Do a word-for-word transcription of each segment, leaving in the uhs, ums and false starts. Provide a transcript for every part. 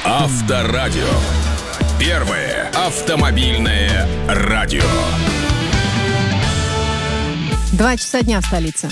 Авторадио. Первое автомобильное радио. Два часа дня в столице.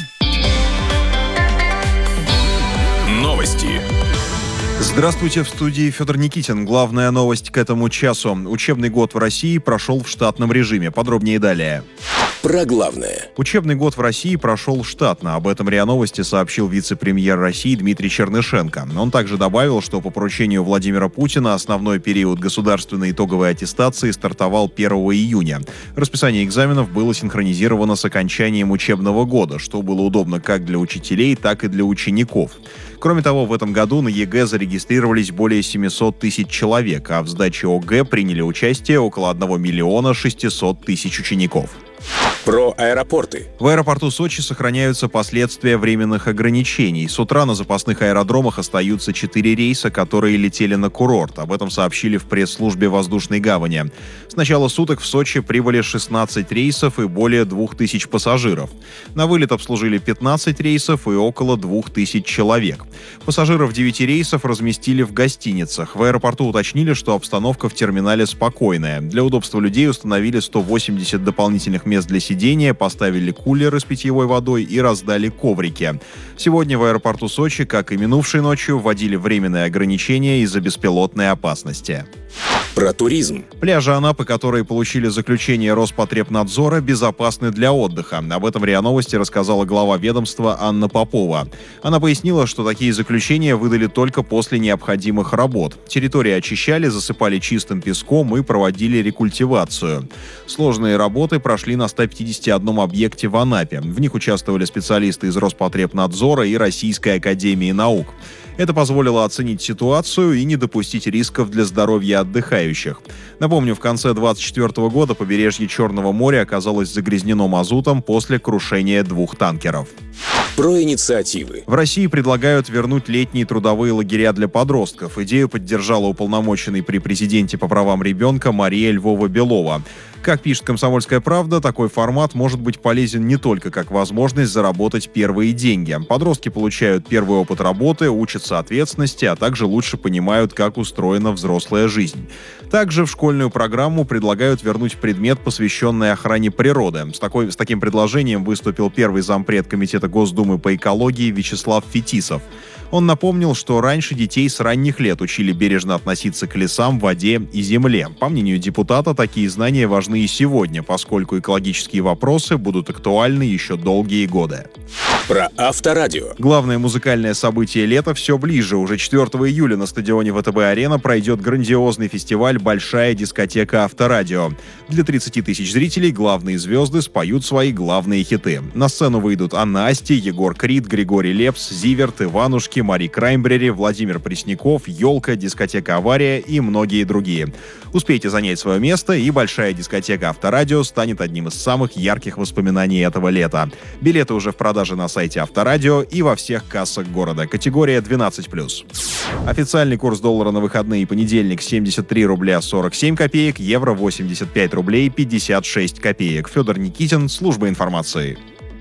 Новости. Здравствуйте, в студии Федор Никитин. Главная новость к этому часу. Учебный год в России прошел в штатном режиме. Подробнее далее. Про главное. Учебный год в России прошел штатно. Об этом РИА Новости сообщил вице-премьер России Дмитрий Чернышенко. Он также добавил, что по поручению Владимира Путина основной период государственной итоговой аттестации стартовал первого июня. Расписание экзаменов было синхронизировано с окончанием учебного года, что было удобно как для учителей, так и для учеников. Кроме того, в этом году на ЕГЭ зарегистрировались более семьсот тысяч человек, а в сдаче ОГЭ приняли участие около одного миллиона шестисот тысяч учеников. Про аэропорты. В аэропорту Сочи сохраняются последствия временных ограничений. С утра на запасных аэродромах остаются четыре рейса, которые летели на курорт. Об этом сообщили в пресс-службе воздушной гавани. С начала суток в Сочи прибыли шестнадцать рейсов и более двух тысяч пассажиров. На вылет обслужили пятнадцать рейсов и около двух тысяч человек. Пассажиров девяти рейсов разместили в гостиницах. В аэропорту уточнили, что обстановка в терминале спокойная. Для удобства людей установили сто восемьдесят дополнительных мест для сидения, поставили кулеры с питьевой водой и раздали коврики. Сегодня в аэропорту Сочи, как и минувшей ночью, вводили временные ограничения из-за беспилотной опасности. Про туризм. Пляжи Анапы, которые получили заключение Роспотребнадзора, безопасны для отдыха. Об этом РИА Новости рассказала глава ведомства Анна Попова. Она пояснила, что такие заключения выдали только после необходимых работ. Территории очищали, засыпали чистым песком и проводили рекультивацию. Сложные работы прошли на ста пятидесяти одном объекте в Анапе. В них участвовали специалисты из Роспотребнадзора и Российской академии наук. Это позволило оценить ситуацию и не допустить рисков для здоровья отдыхающих. Напомню, в конце двадцать четвёртого года побережье Черного моря оказалось загрязнено мазутом после крушения двух танкеров. Про инициативы. В России предлагают вернуть летние трудовые лагеря для подростков. Идею поддержала уполномоченный при президенте по правам ребенка Мария Львова-Белова. Как пишет «Комсомольская правда», такой формат может быть полезен не только как возможность заработать первые деньги. Подростки получают первый опыт работы, учатся ответственности, а также лучше понимают, как устроена взрослая жизнь. Также в школьную программу предлагают вернуть предмет, посвященный охране природы. С, такой, с таким предложением выступил первый зампред Комитета Госдумы по экологии Вячеслав Фетисов. Он напомнил, что раньше детей с ранних лет учили бережно относиться к лесам, воде и земле. По мнению депутата, такие знания важны и сегодня, поскольку экологические вопросы будут актуальны еще долгие годы. Про Авторадио. Главное музыкальное событие лета все ближе. Уже четвёртого июля на стадионе ВТБ-арена пройдет грандиозный фестиваль «Большая дискотека Авторадио». Для тридцати тысяч зрителей главные звезды споют свои главные хиты. На сцену выйдут Анна Асти, Егор Крид, Григорий Лепс, Зиверт, Иванушки, Мари Краймбрери, Владимир Пресняков, Ёлка, дискотека «Авария» и многие другие. Успейте занять свое место, и «Большая дискотека Авторадио» станет одним из самых ярких воспоминаний этого лета. Билеты уже в продаже на сайте Авторадио и во всех кассах города. Категория двенадцать плюс. Официальный курс доллара на выходные: понедельник семьдесят три рубля сорок семь копеек, евро восемьдесят пять рублей пятьдесят шесть копеек. Федор Никитин, служба информации.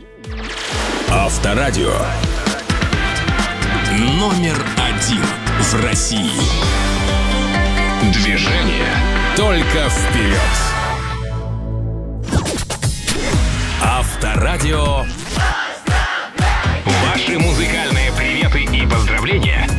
Авторадио. Номер один в России. Движение только вперед. Авторадио. Ваши музыкальные приветы и поздравления